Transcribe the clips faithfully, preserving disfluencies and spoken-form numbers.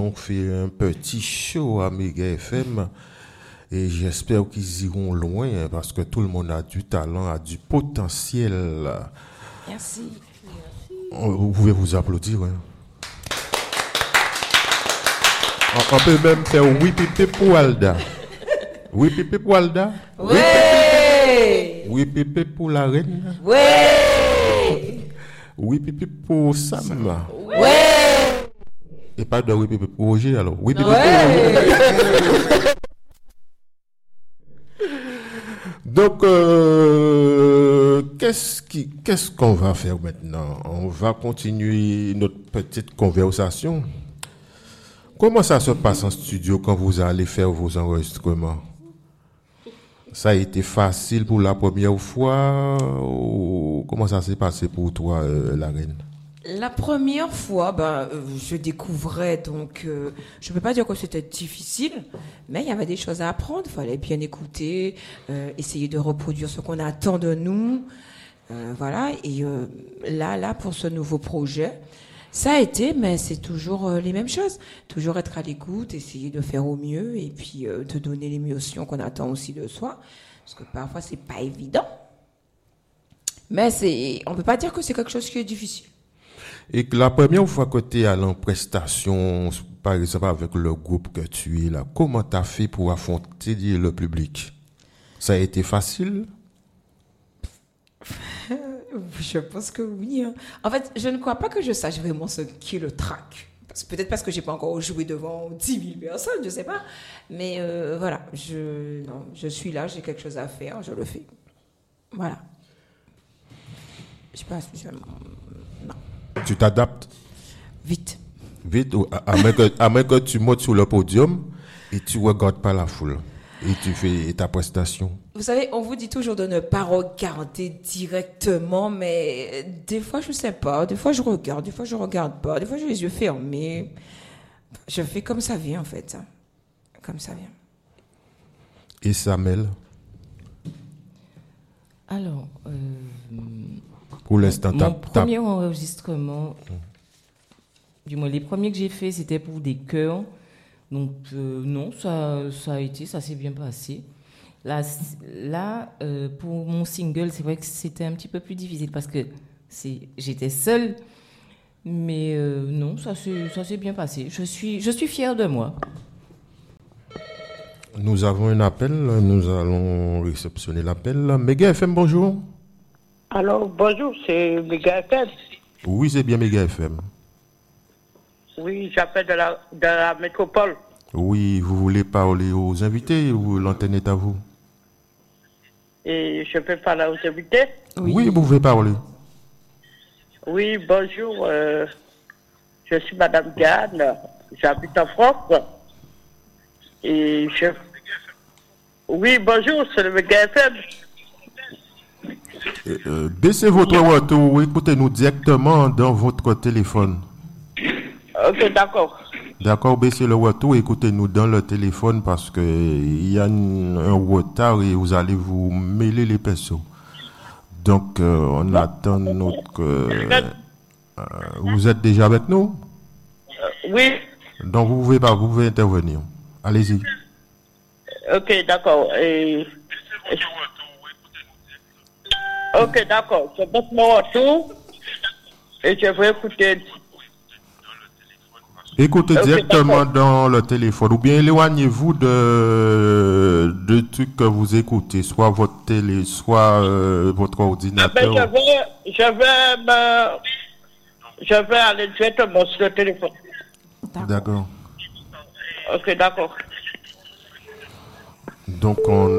ont fait un petit show à Méga F M. Et j'espère qu'ils iront loin hein, parce que tout le monde a du talent, a du potentiel. Merci. Vous pouvez vous applaudir. Hein. On, on peut même faire oui pépé pour Alda. Oui pépé pour Alda. Oui. Oui pépé pour la reine. Oui. Oui pépé pour Sam. Oui. Et pas de oui pépé pour Roger alors. Oui pépé pour Roger. Donc, euh, qu'est-ce, qui, qu'est-ce qu'on va faire maintenant? On va continuer notre petite conversation. Comment ça se passe en studio quand vous allez faire vos enregistrements? Ça a été facile pour la première fois ou comment ça s'est passé pour toi, euh, la reine? La première fois, ben, euh, je découvrais, donc euh, je ne peux pas dire que c'était difficile, mais il y avait des choses à apprendre. Il fallait bien écouter, euh, essayer de reproduire ce qu'on attend de nous. Euh, voilà. Et euh, là, là, pour ce nouveau projet, ça a été, mais c'est toujours euh, les mêmes choses. Toujours être à l'écoute, essayer de faire au mieux et puis euh, de donner l'émotion qu'on attend aussi de soi. Parce que parfois, c'est pas évident. Mais c'est, on ne peut pas dire que c'est quelque chose qui est difficile. Et la première fois que tu es allé en prestation, par exemple avec le groupe que tu es là, comment tu as fait pour affronter le public? Ça a été facile? Je pense que oui. Hein. En fait, je ne crois pas que je sache vraiment ce qu'est le track. Peut-être parce que j'ai pas encore joué devant dix mille personnes, je sais pas. Mais euh, voilà, je, non, je suis là, j'ai quelque chose à faire, je le fais. Voilà. Je sais pas, je, non. Tu t'adaptes? Vite. Vite, à moins que, à moins que tu montes sur le podium et tu ne regardes pas la foule et tu fais ta prestation. Vous savez, on vous dit toujours de ne pas regarder directement, mais des fois, je ne sais pas. Des fois, je regarde, des fois, je ne regarde pas. Des fois, j'ai les yeux fermés. Je fais comme ça vient, en fait. Comme ça vient. Et Samuel? Alors... Euh... Pour l'instant, mon t'as, premier t'as... enregistrement, du moins les premiers que j'ai fait, c'était pour des chœurs. Donc euh, non, ça, ça a été, ça s'est bien passé. Là, là euh, pour mon single, c'est vrai que c'était un petit peu plus difficile parce que c'est, j'étais seule. Mais euh, non, ça s'est, ça s'est bien passé. Je suis, je suis fière de moi. Nous avons un appel, nous allons réceptionner l'appel. Méga F M, bonjour. Alors, bonjour, c'est Méga F M. Oui, c'est bien Méga F M. Oui, j'appelle de la, de la métropole. Oui, vous voulez parler aux invités ou l'antenne est à vous? Et je peux parler aux invités? Oui, oui vous pouvez parler. Oui, bonjour, euh, je suis Madame Diane, j'habite en France. Et je... Oui, bonjour, c'est le Méga F M. Euh, baissez votre retour, écoutez-nous directement dans votre téléphone. Ok, d'accord. D'accord, baissez le retour, écoutez-nous dans le téléphone parce qu'il y a un, un retard et vous allez vous mêler les pinceaux. Donc, euh, on attend notre... Euh, euh, vous êtes déjà avec nous? euh, Oui. Donc, vous pouvez, pas, vous pouvez intervenir. Allez-y. Ok, d'accord. Et... Ok, d'accord. Je passe mon retour et je vais écouter. Écoutez okay, directement d'accord. dans le téléphone ou bien éloignez-vous de, de trucs que vous écoutez, soit votre télé, soit euh, votre ordinateur. Ah ben, je vais, je vais, me, je vais aller directement sur le téléphone. D'accord. d'accord. Ok, d'accord. Donc on.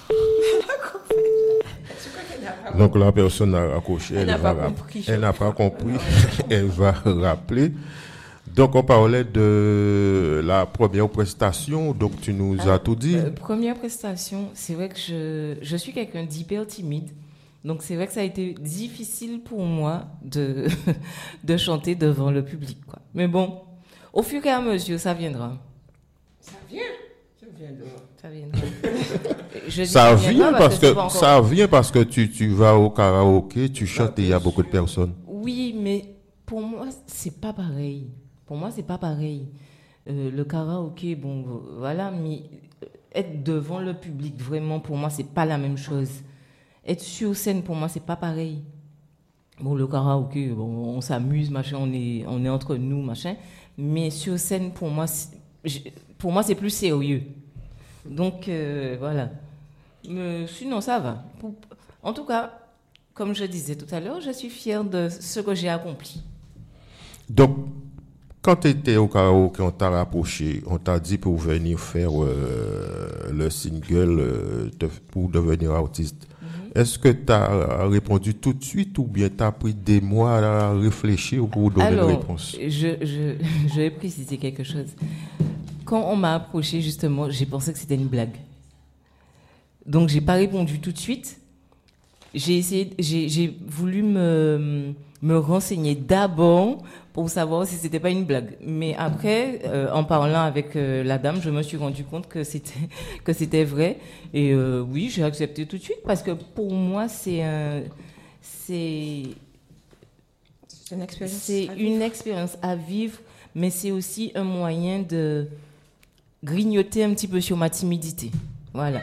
Donc la personne a accroché, elle, elle, va compris, elle n'a pas compris, elle va rappeler. Donc on parlait de la première prestation, donc tu nous Alors, as tout dit. Euh, première prestation, c'est vrai que je, je suis quelqu'un d'hyper timide, donc c'est vrai que ça a été difficile pour moi de, de chanter devant le public, quoi. Mais bon, au fur et à mesure, ça viendra. Ça vient Ça viendra. Ça viendra. Je dis ça vient parce, parce que, que encore... ça vient parce que tu, tu vas au karaoké, tu chantes et il y a beaucoup de personnes. Oui, mais pour moi, c'est pas pareil. Pour moi, c'est pas pareil. Euh, le karaoké, bon, voilà, mais être devant le public, vraiment, pour moi, c'est pas la même chose. Être sur scène, pour moi, c'est pas pareil. Bon, le karaoké, bon, on s'amuse, machin, on est, on est entre nous, machin. Mais sur scène, pour moi, c'est, pour moi, c'est plus sérieux. Donc, euh, voilà. Mais sinon, ça va. Pour, en tout cas, comme je disais tout à l'heure, je suis fière de ce que j'ai accompli. Donc, quand tu étais au karaoké, on t'a rapproché, on t'a dit pour venir faire euh, le single euh, de, pour devenir artiste. Mm-hmm. Est-ce que tu as répondu tout de suite ou bien tu as pris des mois à réfléchir pour donner Alors, une réponse? je, je, je vais préciser quelque chose. Quand on m'a approché, justement, j'ai pensé que c'était une blague. Donc, j'ai pas répondu tout de suite. J'ai essayé, j'ai, j'ai voulu me, me renseigner d'abord pour savoir si c'était pas une blague. Mais après, euh, en parlant avec euh, la dame, je me suis rendu compte que c'était, que c'était vrai. Et euh, oui, j'ai accepté tout de suite parce que pour moi, c'est un, c'est, c'est une expérience. C'est une expérience à vivre, mais c'est aussi un moyen de grignoter un petit peu sur ma timidité. Voilà.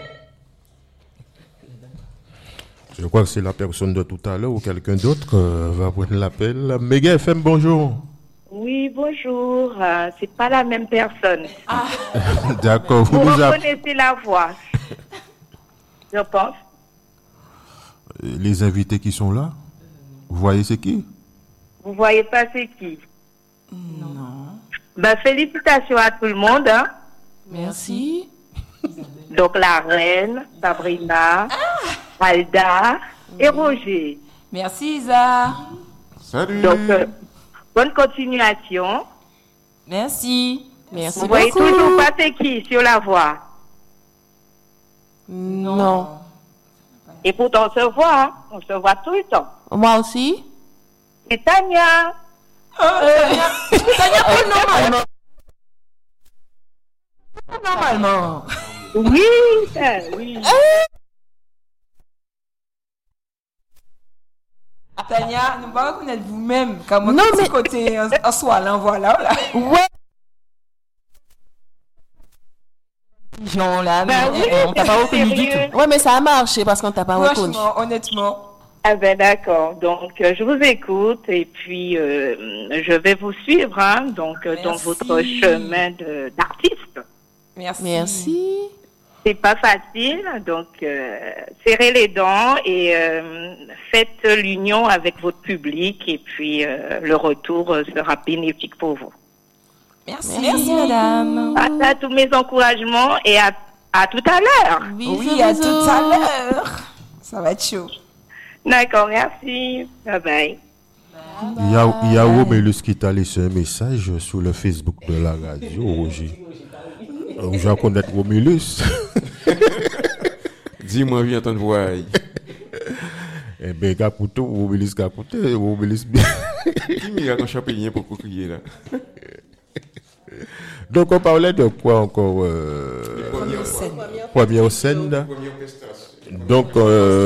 Je crois que c'est la personne de tout à l'heure ou quelqu'un d'autre qui va prendre l'appel. Méga F M, bonjour. Oui, bonjour. Euh, c'est pas la même personne. Ah. D'accord. Vous, vous nous reconnaissez a... la voix, je pense. Les invités qui sont là, vous voyez c'est qui? Vous voyez pas c'est qui? Non. Ben, félicitations à tout le monde. Hein. Merci. Donc la reine, Sabrina, ah. Alda et Roger. Merci Isa. Salut. Donc euh, bonne continuation. Merci. Merci Vous beaucoup. voyez toujours pas c'est qui sur la voix? Non. non. Et pourtant on se voit, hein. On se voit tout le temps. Moi aussi. C'est Tania. Euh, Tania, Tania pour normalement. Normalement. Oui, euh, oui. Tania, nous pas reconnaître vous-même comme non, mais... côté en, en soi, là, voilà. Là. Ouais. Jean, là, ben mais, oui, on t'a pas reconnu du tout. Ouais, mais ça a marché parce qu'on t'a pas reconnu. Franchement, honnêtement. Ah ben d'accord, donc euh, je vous écoute et puis euh, je vais vous suivre hein, donc euh, dans votre chemin de, d'artiste. Merci. Merci. C'est pas facile, donc euh, serrez les dents et euh, faites l'union avec votre public et puis euh, le retour sera bénéfique pour vous. Merci, Merci madame. À, à tous mes encouragements et à, à tout à l'heure. Oui, oui à tout à l'heure. Ça va être chaud. D'accord, merci. Bye bye. Il y a, il y a Romulus qui t'a laissé un message sur le Facebook de la radio, Roger. Je vais connaître Romulus. Dis-moi, viens t'en voir. Eh bien, Caputo, Romulus Caputo, Romulus bien. Qui m'a un champignon pour crier là? Donc, on parlait de quoi encore euh, Première scène. Première scène. Donc,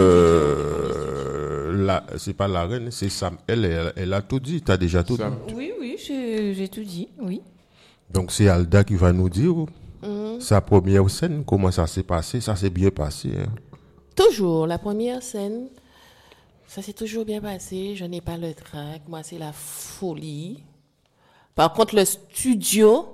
euh, la, c'est pas la reine, c'est Sam. Elle, elle, elle a tout dit. Tu as déjà tout Sam. dit. Oui, oui, j'ai, j'ai tout dit, oui. Donc, c'est Alda qui va nous dire mm-hmm. sa première scène, comment ça s'est passé. Ça s'est bien passé. Hein. Toujours, la première scène, ça s'est toujours bien passé. Je n'ai pas le trac. Moi, c'est la folie. Par contre, le studio...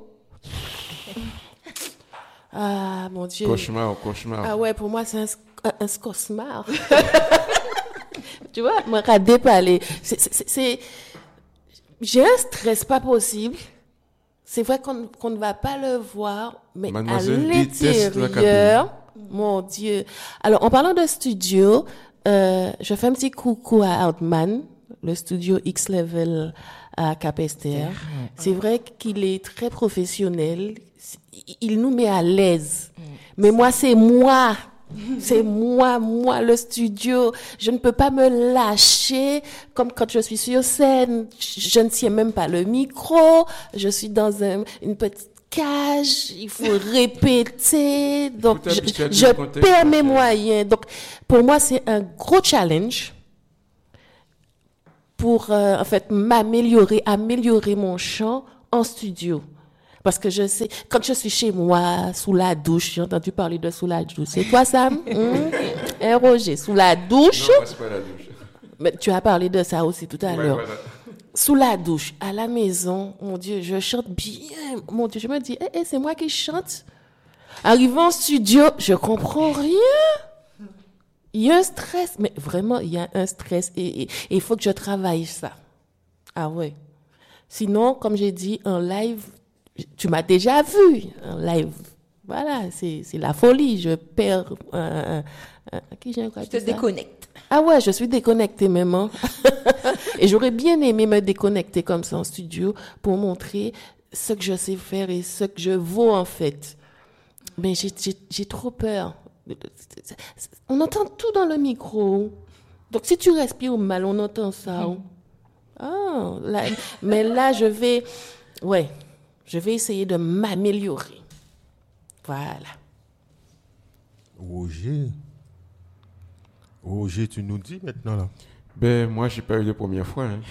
Ah, mon Dieu. Cauchemar, cauchemar. Ah ouais, pour moi, c'est un, un, un cauchemar. Tu vois, moi, radé parler. C'est, c'est, c'est... J'ai un stress pas possible. C'est vrai qu'on, qu'on ne va pas le voir, mais Mademoiselle à l'intérieur, mon Dieu. Alors, en parlant de studio, euh, je fais un petit coucou à Outman, le studio X-Level à Capesterre. Mmh. C'est vrai qu'il est très professionnel. Il nous met à l'aise. Mmh. Mais moi, c'est moi. C'est moi, moi, le studio. Je ne peux pas me lâcher comme quand je suis sur scène. Je ne tiens même pas le micro. Je suis dans un, une petite cage. Il faut répéter. Donc, je, je perds mes moyens. Donc, pour moi, c'est un gros challenge pour, euh, en fait, m'améliorer, améliorer mon chant en studio. Parce que je sais, quand je suis chez moi, sous la douche, j'ai entendu parler de sous la douche. C'est toi, Sam? Hum? Eh, Roger, sous la douche? Non, c'est pas la douche. Mais tu as parlé de ça aussi tout à Ouais, l'heure. voilà. Sous la douche, à la maison, mon Dieu, je chante bien. Mon Dieu, je me dis, eh, eh, c'est moi qui chante. Arrivant en studio, je comprends rien. Il y a un stress, mais vraiment, il y a un stress et et- et il faut que je travaille ça. Ah ouais. Sinon, comme j'ai dit, en live, tu m'as déjà vu en live. Voilà, c'est c'est la folie. Je perds. un- un- un- qui j'ai encore Je te dit ça? déconnecte. Ah ouais, je suis déconnectée même. Hein. Et j'aurais bien aimé me déconnecter comme ça en studio pour montrer ce que je sais faire et ce que je vaux en fait. Mais j'ai, j'ai, j'ai trop peur. On entend tout dans le micro. Donc si tu respires mal, on entend ça. hein. Ah, là, mais là, je vais, ouais, je vais essayer de m'améliorer. Voilà. Roger. Roger, tu nous dis maintenant là. Ben, moi, j'ai pas eu de première fois. Hein.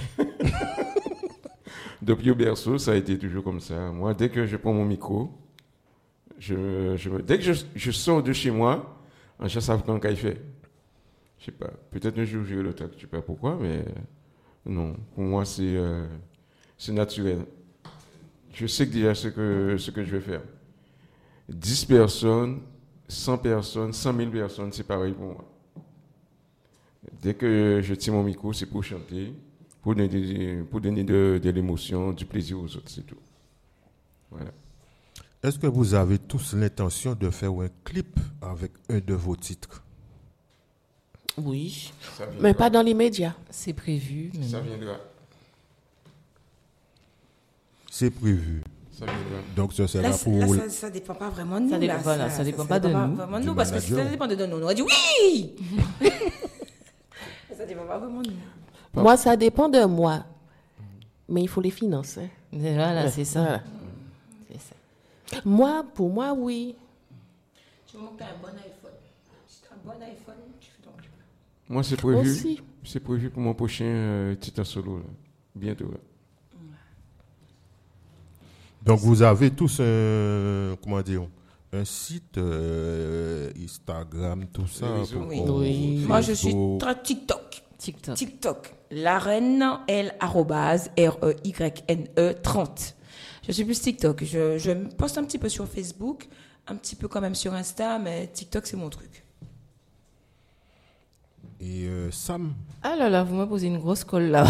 Depuis au berceau, ça a été toujours comme ça. Moi, dès que je prends mon micro, je, je me- dès que je, je sors de chez moi, je sais quand il fait. Je sais pas. Peut-être un jour, j'irai le tac. Je sais pas pourquoi, mais non. Pour moi, c'est euh, c'est naturel. Je sais que déjà ce que, ce que je vais faire. dix personnes, cent personnes, cent mille personnes, c'est pareil pour moi. Dès que je tiens mon micro, c'est pour chanter, pour donner, pour donner de, de l'émotion, du plaisir aux autres, c'est tout. Voilà. Est-ce que vous avez tous l'intention de faire un clip avec un de vos titres? Oui, Ça viendra. mais pas dans l'immédiat. C'est prévu. Mais Ça non. viendra. C'est prévu. Ça viendra. Donc ce sera Là, c'est- pour... là, ça, ça dépend pas vraiment de nous. Ça dépend- là, voilà, ça dépend pas de nous, vraiment de du nous, parce que si manager. ça dépendait de nous, on aurait dit oui. Ça dépend pas vraiment de nous. Moi, ça dépend de moi. Mais il faut les finances. hein. Mais Voilà, c'est ça. Voilà. C'est ça. Moi, pour moi, oui. Tu montes un bon iPhone. Si tu as un bon iPhone, tu fais ton clip. Moi, c'est prévu. Aussi. C'est prévu pour mon prochain euh, titre en solo, là. Bientôt. Là. Donc vous avez tous un, comment dire, un site, euh, Instagram, tout ça. Les réseaux. pour Oui. qu'on- Oui. Moi, je suis Facebook. très TikTok. TikTok. TikTok. La reine, L, arrobase, R, E, Y, N, E, trente. Je suis plus TikTok. Je, je me poste un petit peu sur Facebook, un petit peu quand même sur Insta, mais TikTok, c'est mon truc. Et euh, Sam, Ah là là, vous me posez une grosse colle là.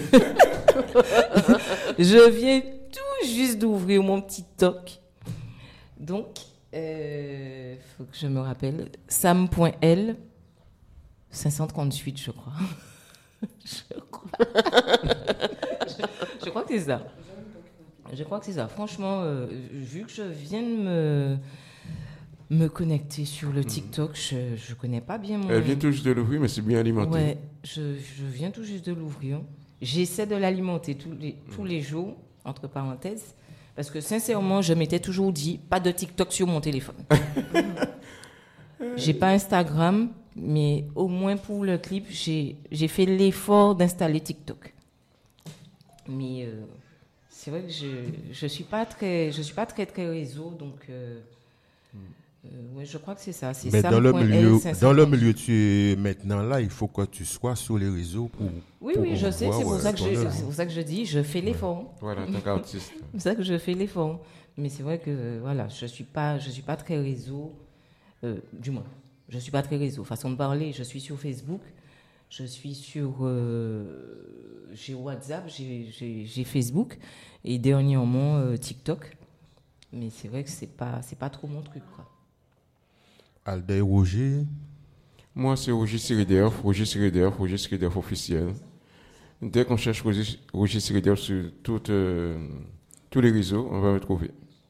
Je viens tout juste d'ouvrir mon petit toc. Donc, il faut que je me rappelle. Sam.L cinq cent trente-huit, je crois. je crois. je, je crois que c'est ça. Je crois que c'est ça. Franchement, euh, vu que je viens de me, me connecter sur le TikTok, je ne connais pas bien mon... Elle vient tout juste de l'ouvrir, mais c'est bien alimenté. Ouais, je, je viens tout juste de l'ouvrir. J'essaie de l'alimenter tous les, tous les jours, entre parenthèses, parce que sincèrement, je m'étais toujours dit, pas de TikTok sur mon téléphone. J'ai pas Instagram, mais au moins pour le clip, j'ai, j'ai fait l'effort d'installer TikTok. Mais euh, c'est vrai que je je suis pas très je suis pas très très réseau, donc euh, euh, ouais, je crois que c'est ça. C'est mais dans le Sam.L milieu, cinq cent dans le trente-huit. milieu, tu es maintenant là, il faut que tu sois sur les réseaux pour. Oui, pour oui, je sais, voir, c'est pour, ouais, ça que je, ton œuvre. c'est pour ça que je dis, je fais l'effort. Voilà, en tant qu'artiste. C'est pour ça que je fais l'effort. Mais c'est vrai que, euh, voilà, je ne suis, pas- je suis pas très réseau, euh, du moins, je ne suis pas très réseau. Façon de parler, je suis sur Facebook, je suis sur... euh, j'ai WhatsApp, j'ai, j'ai, j'ai Facebook, et dernièrement, euh, TikTok. Mais c'est vrai que ce n'est pas, c'est pas trop mon truc, quoi. Alday Roger, Moi, c'est Roger Siridef, Roger Siridef, Roger Siridef officiel. Dès qu'on cherche Roger, Roger Siridef sur toutes, euh, tous les réseaux, on va me trouver.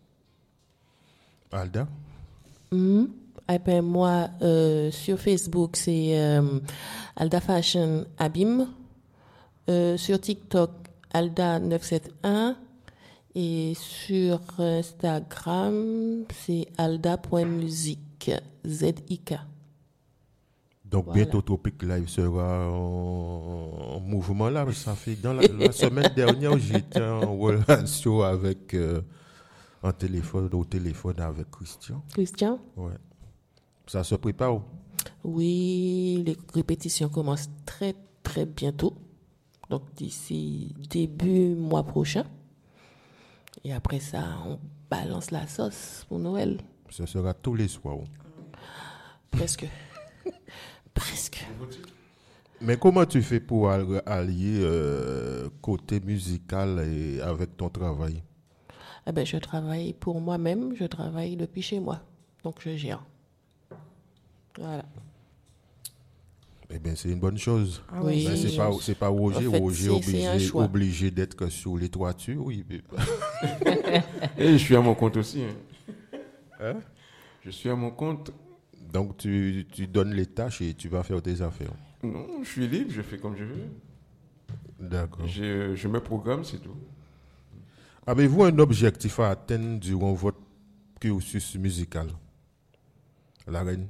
Alda, Mhm. Eh ben, moi, euh, sur Facebook, c'est euh, Alda Fashion Abim. Euh, sur TikTok, Alda neuf cent soixante-onze. Et sur Instagram, c'est alda.musique. Z I K. donc Voilà. bientôt Topic Live sera en, en mouvement là. Ça fait dans la, la semaine dernière, j'étais en relation avec euh, en téléphone, au téléphone avec Christian. Christian? Ouais. Ça se prépare? Oui, les répétitions commencent très, très bientôt. Donc, d'ici début mois prochain. Et après ça, on balance la sauce pour Noël. Ce sera tous les soirs. Presque. Presque. Mais comment tu fais pour allier euh, côté musical et avec ton travail? Eh ben, je travaille pour moi-même, je travaille depuis chez moi. Donc, je gère. Voilà. Eh bien, c'est une bonne chose. Ah oui. Ben, c'est pas, c'est pas Roger. En fait, Roger c'est- c'est un obligé, choix. obligé d'être sur les toitures. Oui. Et je suis à mon compte aussi. Hein. Hein? Je suis à mon compte. Donc, tu, tu donnes les tâches et tu vas faire tes affaires. Non, je suis libre, je fais comme je veux. D'accord. Je, je me programme, c'est tout. Avez-vous un objectif à atteindre durant votre cursus musical? La reine?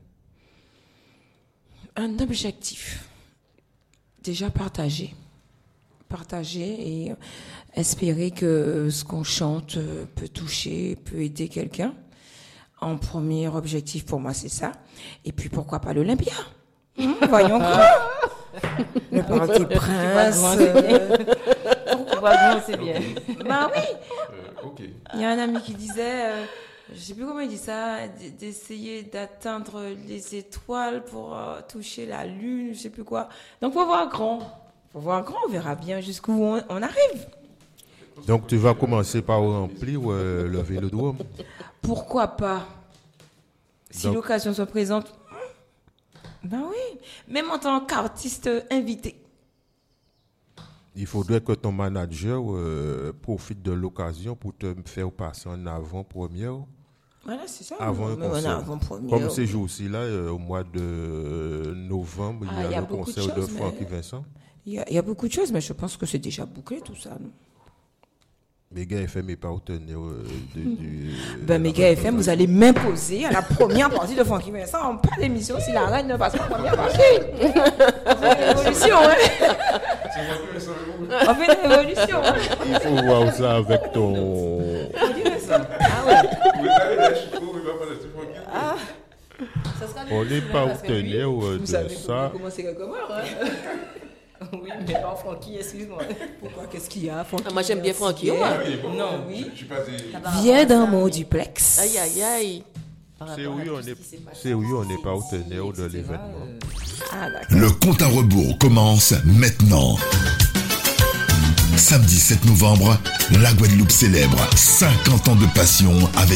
Un objectif. Déjà partagé. Partager et espérer que ce qu'on chante peut toucher, peut aider quelqu'un. En premier objectif pour moi, c'est ça. Et puis pourquoi pas l'Olympia? Hum, voyons quoi. Le Parti Prince. grand, c'est bien. euh, Pourquoi pas? C'est bien. Bah oui. Euh, ok. Il y a un ami qui disait, euh, je sais plus comment il dit ça, d- d'essayer d'atteindre les étoiles pour euh, toucher la lune, je sais plus quoi. Donc faut voir grand. Faut voir grand, on verra bien jusqu'où on, on arrive. Donc, tu vas commencer par remplir euh, le vélodrome. Pourquoi pas? Si Donc- l'occasion se présente, ben oui. Même en tant qu'artiste invité. Il faudrait que ton manager euh, profite de l'occasion pour te faire passer en avant-première. Voilà, c'est ça. Avant un Même en concert. avant-première. Comme ces jours-ci, là, euh, au mois de novembre, Ah, il y a, il y a le beaucoup de concert de, choses, Francky mais- Vincent. Il y, a, il y a beaucoup de choses, mais je pense que c'est déjà bouclé tout ça. Non? Méga F M est partenaire euh, de, du. Ben, de la Méga F M, vous représentation. allez m'imposer à la première partie de Francky Vincent. En pas d'émission si la reine ne passe pas en première partie. On fait une révolution, hein? On fait une révolution, hein? Il faut voir ça avec ton. Ah ouais. On est partenaire euh, Vous de savez ça. comment c'est quelque part, hein? Oui, mais pas Francky, excuse-moi. Pourquoi? Qu'est-ce qu'il y a, Francky? Ah, moi, j'aime bien Francky, moi. Non, oui. Je suis passé. Viens dans mon duplex. Aïe, aïe, aïe. C'est oui, on est, c'est oui, on est partenaire de l'événement. Ah, d'accord. Le compte à rebours commence maintenant. Samedi sept novembre, la Guadeloupe célèbre cinquante ans de passion avec